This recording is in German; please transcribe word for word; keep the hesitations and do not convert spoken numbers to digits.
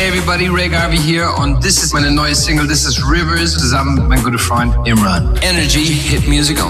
everybody, Ray Garvey hier und this ist meine neue Single, this is Rivers, zusammen mit meinem guten Freund Imran. Energy, Hit Music Only.